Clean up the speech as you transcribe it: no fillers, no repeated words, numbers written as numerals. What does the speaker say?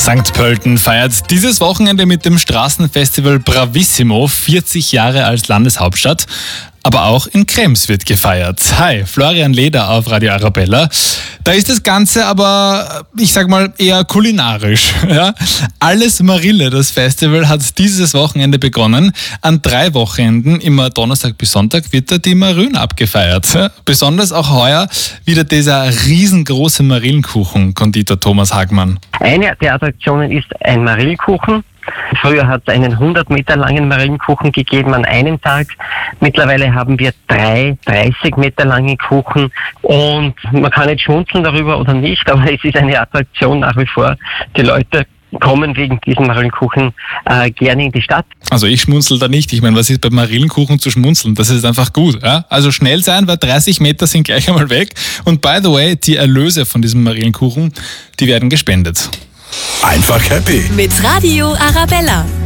St. Pölten feiert dieses Wochenende mit dem Straßenfestival Bravissimo 40 Jahre als Landeshauptstadt. Aber auch in Krems wird gefeiert. Hi, Florian Leder auf Radio Arabella. Da ist das Ganze aber, ich sag mal, eher kulinarisch. Ja? Alles Marille, das Festival, hat dieses Wochenende begonnen. An 3 Wochenenden, immer Donnerstag bis Sonntag, wird da die Marün abgefeiert. Ja? Besonders auch heuer wieder dieser riesengroße Marillenkuchen, Konditor Thomas Hagmann. Eine der Attraktionen ist ein Marillenkuchen. Früher hat es einen 100 Meter langen Marillenkuchen gegeben an einem Tag. Mittlerweile haben wir 3 30 Meter lange Kuchen und man kann nicht schmunzeln darüber oder nicht, aber es ist eine Attraktion nach wie vor. Die Leute kommen wegen diesem Marillenkuchen gerne in die Stadt. Also ich schmunzel da nicht. Ich meine, was ist bei Marillenkuchen zu schmunzeln? Das ist einfach gut. Ja? Also schnell sein, weil 30 Meter sind gleich einmal weg. Und by the way, die Erlöse von diesem Marillenkuchen, die werden gespendet. Einfach happy. Mit Radio Arabella.